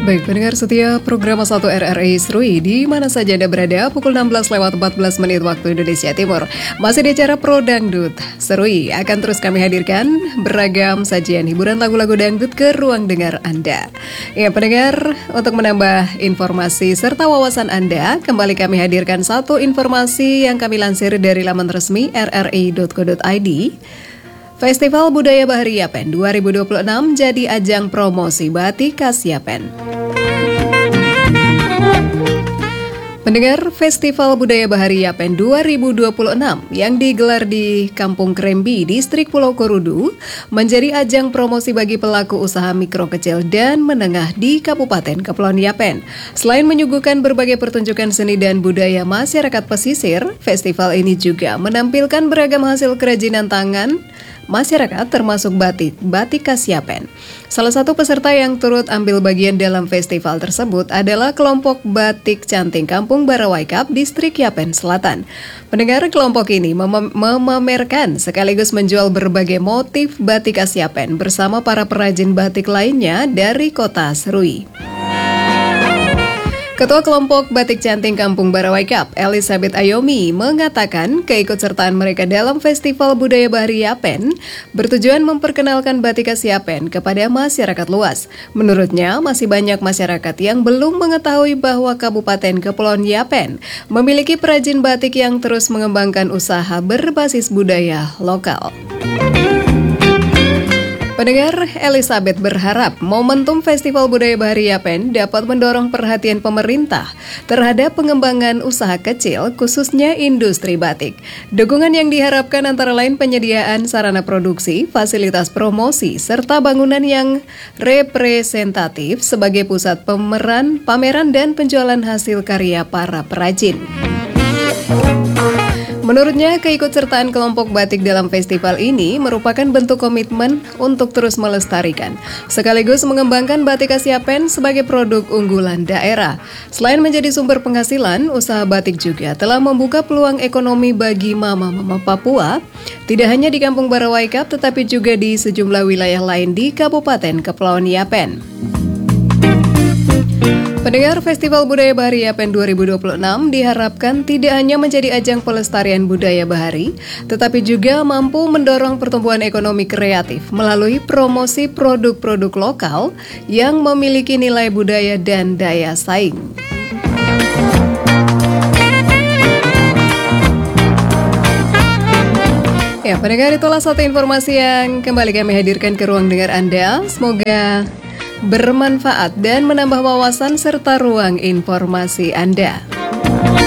Baik, pendengar setia program 1 RRI Serui, di mana saja Anda berada, pukul 16:14 waktu Indonesia Timur. Masih di acara Pro Dangdut Serui, akan terus kami hadirkan beragam sajian hiburan lagu-lagu dangdut ke ruang dengar Anda. Ya, pendengar, untuk menambah informasi serta wawasan Anda, kembali kami hadirkan satu informasi yang kami lansir dari laman resmi rri.co.id. Festival Budaya Bahari Yapen 2026 jadi ajang promosi batik khas Yapen. Mendengar Festival Budaya Bahari Yapen 2026 yang digelar di Kampung Krembi, Distrik Pulau Korudu, menjadi ajang promosi bagi pelaku usaha mikro kecil dan menengah di Kabupaten Kepulauan Yapen. Selain menyuguhkan berbagai pertunjukan seni dan budaya masyarakat pesisir, festival ini juga menampilkan beragam hasil kerajinan tangan masyarakat termasuk batik khas Yapen. Salah satu peserta yang turut ambil bagian dalam festival tersebut adalah kelompok Batik Canting Kampung Barawaikap, Distrik Yapen Selatan. Pendengar, kelompok ini memamerkan sekaligus menjual berbagai motif batik khas Yapen bersama para perajin batik lainnya dari kota Serui. Ketua Kelompok Batik Canting Kampung Barawaikap, Elizabeth Ayomi, mengatakan keikutsertaan mereka dalam Festival Budaya Bahari Yapen bertujuan memperkenalkan batik khas Yapen kepada masyarakat luas. Menurutnya, masih banyak masyarakat yang belum mengetahui bahwa Kabupaten Kepulauan Yapen memiliki perajin batik yang terus mengembangkan usaha berbasis budaya lokal. Pendengar, Elizabeth berharap momentum Festival Budaya Bahari Yapen dapat mendorong perhatian pemerintah terhadap pengembangan usaha kecil, khususnya industri batik. Dukungan yang diharapkan antara lain penyediaan sarana produksi, fasilitas promosi, serta bangunan yang representatif sebagai pusat pameran dan penjualan hasil karya para perajin. Menurutnya, keikutsertaan kelompok batik dalam festival ini merupakan bentuk komitmen untuk terus melestarikan, sekaligus mengembangkan batik khas Yapen sebagai produk unggulan daerah. Selain menjadi sumber penghasilan, usaha batik juga telah membuka peluang ekonomi bagi mama-mama Papua, tidak hanya di Kampung Barawaikap, tetapi juga di sejumlah wilayah lain di Kabupaten Kepulauan Yapen. Pendengar, Festival Budaya Bahari Yapen 2026 diharapkan tidak hanya menjadi ajang pelestarian budaya bahari, tetapi juga mampu mendorong pertumbuhan ekonomi kreatif melalui promosi produk-produk lokal yang memiliki nilai budaya dan daya saing. Ya, pendengar, itulah satu informasi yang kembali kami hadirkan ke ruang dengar Anda. Semoga bermanfaat dan menambah wawasan serta ruang informasi Anda.